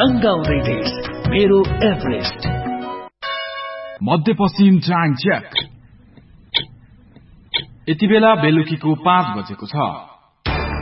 रंगाउँदै देश मेरो एभरेस्ट। मध्यपश्चिम time check. यति बेला बेलुकीको 5 बजेको छ।